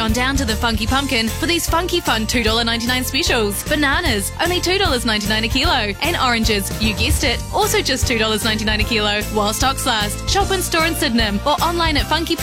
on down to the Funky Pumpkin for these funky fun $2.99 specials. Bananas, only $2.99 a kilo. And oranges, you guessed it, also just $2.99 a kilo. While stocks last, shop in store in Sydenham or online at funkyp.co.nz.